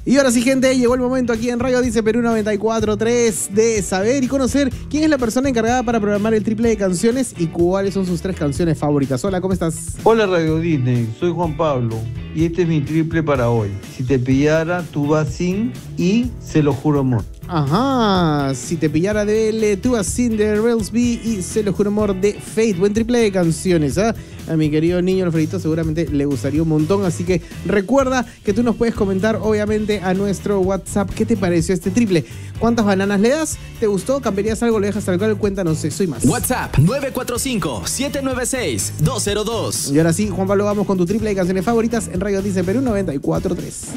Y ahora sí, gente, llegó el momento aquí en Radio Dice Perú 94.3 de saber y conocer quién es la persona encargada para programar el triple de canciones y cuáles son sus 3 canciones favoritas. Hola, ¿cómo estás? Hola Radio Disney, soy Juan Pablo y este es mi triple para hoy. Si te pillara, tú vas sin y se lo juro amor. Ajá, si te pillara de Tú Vas Sin de Rails B y Se Lo Juro Amor de Fate. Buen triple de canciones, ¿ah? A mi querido niño Alfredito seguramente le gustaría un montón, así que recuerda que tú nos puedes comentar obviamente a nuestro WhatsApp qué te pareció este triple. ¿Cuántas bananas le das? ¿Te gustó? ¿Cambiarías algo? ¿Le dejas tal cual? Cuéntanos eso y más. WhatsApp 945-796-202. Y ahora sí, Juan Pablo, vamos con tu triple de canciones favoritas en Radio Dice Perú 94.3.